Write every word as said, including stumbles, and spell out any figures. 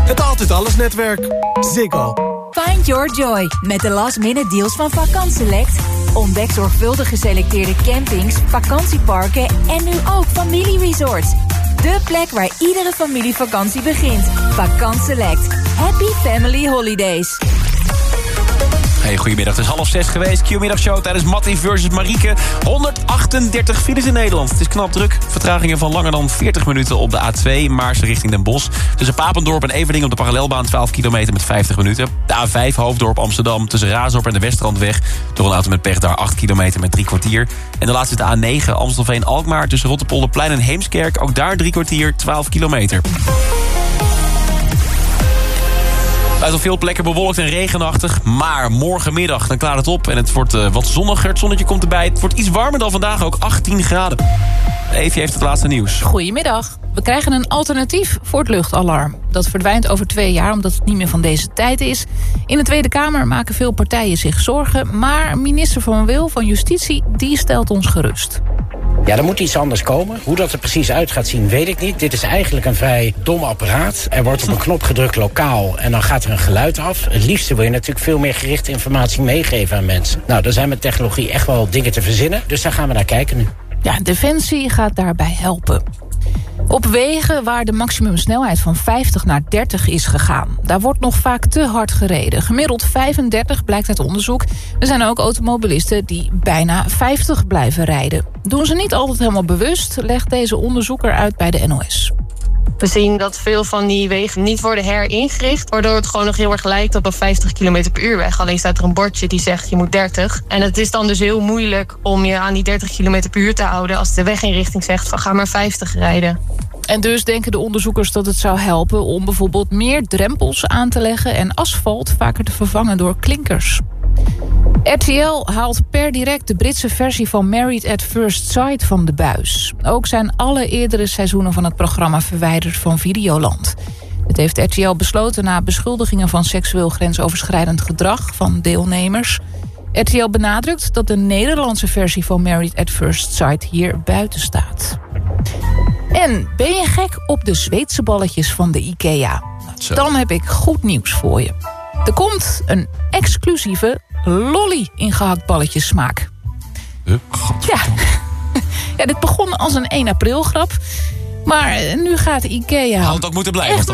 Het Altijd Alles netwerk. Ziggo. Find your joy met de last minute deals van Vakant Select. Ontdek zorgvuldig geselecteerde campings, vakantieparken en nu ook familieresorts. De plek waar iedere familievakantie begint. Vakant Select. Happy Family Holidays. Hey, goedemiddag. Het is half zes geweest. Q-middagshow tijdens Mattie versus Marieke. honderdachtendertig files in Nederland. Het is knap druk. Vertragingen van langer dan veertig minuten op de A twee. Maarsen richting Den Bosch. Tussen Papendorp en Evening op de parallelbaan twaalf kilometer met vijftig minuten. De A vijf Hoofddorp Amsterdam tussen Raasdorp en de Westrandweg. Door een auto met pech daar acht kilometer met drie kwartier. En de laatste is de A negen Amstelveen-Alkmaar tussen Rotterpolderplein en Heemskerk. Ook daar drie kwartier, twaalf kilometer. Uit op veel plekken bewolkt en regenachtig. Maar morgenmiddag dan klaart het op en het wordt uh, wat zonniger. Het zonnetje komt erbij. Het wordt iets warmer dan vandaag, ook achttien graden. Evie heeft het laatste nieuws. Goedemiddag. We krijgen een alternatief voor het luchtalarm. Dat verdwijnt over twee jaar omdat het niet meer van deze tijd is. In de Tweede Kamer maken veel partijen zich zorgen. Maar minister Van Wil van Justitie, die stelt ons gerust. Ja, er moet iets anders komen. Hoe dat er precies uit gaat zien, weet ik niet. Dit is eigenlijk een vrij dom apparaat. Er wordt op een knop gedrukt lokaal en dan gaat er een geluid af. Het liefste wil je natuurlijk veel meer gerichte informatie meegeven aan mensen. Nou, daar zijn met technologie echt wel dingen te verzinnen. Dus daar gaan we naar kijken nu. Ja, Defensie gaat daarbij helpen. Op wegen waar de maximumsnelheid van vijftig naar dertig is gegaan. Daar wordt nog vaak te hard gereden. Gemiddeld vijfendertig blijkt uit onderzoek. Er zijn ook automobilisten die bijna vijftig blijven rijden. Doen ze niet altijd helemaal bewust, legt deze onderzoeker uit bij de N O S. We zien dat veel van die wegen niet worden heringericht, waardoor het gewoon nog heel erg lijkt op een vijftig kilometer per uur weg. Alleen staat er een bordje die zegt je moet dertig. En het is dan dus heel moeilijk om je aan die dertig kilometer per uur te houden als de weginrichting zegt van ga maar vijftig rijden. En dus denken de onderzoekers dat het zou helpen om bijvoorbeeld meer drempels aan te leggen en asfalt vaker te vervangen door klinkers. R T L haalt per direct de Britse versie van Married at First Sight van de buis. Ook zijn alle eerdere seizoenen van het programma verwijderd van Videoland. Dit heeft R T L besloten na beschuldigingen van seksueel grensoverschrijdend gedrag van deelnemers. R T L benadrukt dat de Nederlandse versie van Married at First Sight hier buiten staat. En ben je gek op de Zweedse balletjes van de IKEA? Zo. Dan heb ik goed nieuws voor je. Er komt een exclusieve lolly in gehaktballetjes smaak. Huh? Ja. ja, dit begon als een één april grap. Maar nu gaat IKEA Had het ook moeten blijven. echt